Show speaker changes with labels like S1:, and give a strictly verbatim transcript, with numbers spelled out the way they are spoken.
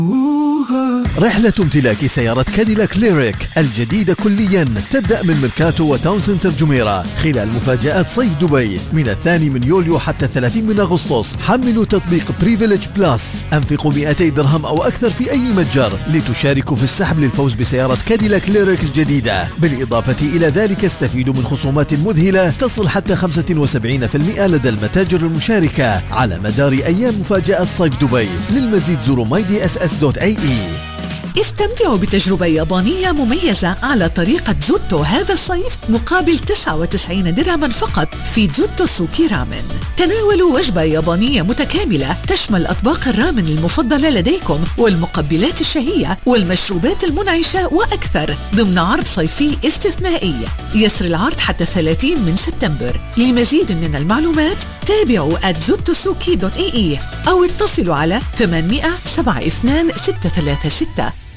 S1: رحلة امتلاك سيارة كاديلاك ليريك الجديدة كليا تبدأ من ميركاتو وتاون سنتر جميرة خلال مفاجآت صيف دبي من الثاني من يوليو حتى الثلاثين من أغسطس. حملوا تطبيق بريفيليج بلس، أنفقوا مئتي درهم أو أكثر في أي متجر لتشاركوا في السحب للفوز بسيارة كاديلاك ليريك الجديدة. بالإضافة إلى ذلك استفيدوا من خصومات مذهلة تصل حتى خمسة وسبعين بالمئة لدى المتاجر المشاركة على مدار أيام مفاجأة صيف دبي. للمزيد زوروا ماي دي اس اس دوت اي اي.
S2: استمتعوا بتجربة يابانية مميزة على طريقة زوتو هذا الصيف مقابل تسعة وتسعين درهما فقط في زوتو سوكي رامن. تناولوا وجبة يابانية متكاملة تشمل أطباق الرامن المفضلة لديكم والمقبلات الشهية والمشروبات المنعشة وأكثر ضمن عرض صيفي استثنائي. يسري العرض حتى ثلاثين من سبتمبر. لمزيد من المعلومات تابعوا آت زوتوسوكي دوت اي اي أو اتصلوا على ثمانمئة سبعة اثنين ستة ثلاثة ستة.